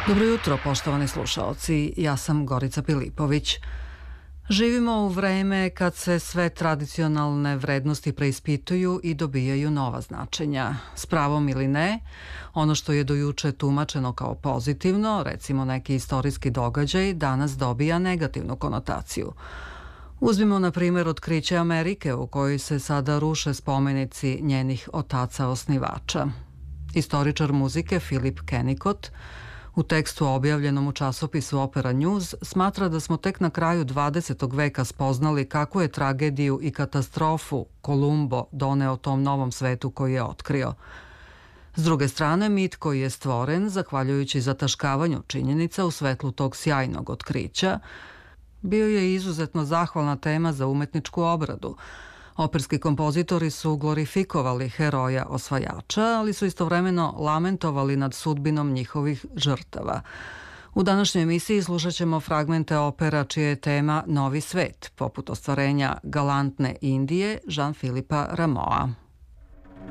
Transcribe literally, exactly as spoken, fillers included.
Dobro jutro, poštovani slušaoci. Ja sam Gorica Pilipović. Živimo u vreme kad se sve tradicionalne vrednosti preispituju i dobijaju nova značenja. S pravom ili ne, ono što je do juče tumačeno kao pozitivno, recimo neki istorijski događaj, danas dobija negativnu konotaciju. Uzmimo, na primjer, otkriće Amerike u kojoj se sada ruše spomenici njenih otaca osnivača. Istoričar muzike Philip Kennicott u tekstu objavljenom u časopisu Opera News smatra da smo tek na kraju dvadesetog veka spoznali kakvu je tragediju i katastrofu Kolumbo doneo tom novom svetu koji je otkrio. S druge strane, mit koji je stvoren, zahvaljujući zataškavanju činjenica u svetlu tog sjajnog otkrića, bio je izuzetno zahvalna tema za umetničku obradu. Operski kompozitori su glorifikovali heroja osvajača, ali su istovremeno lamentovali nad sudbinom njihovih žrtava. U današnjoj emisiji slušat ćemo fragmente opera čija je tema Novi svet, poput ostvarenja Galantne Indije Jean-Philippa Rameau'a.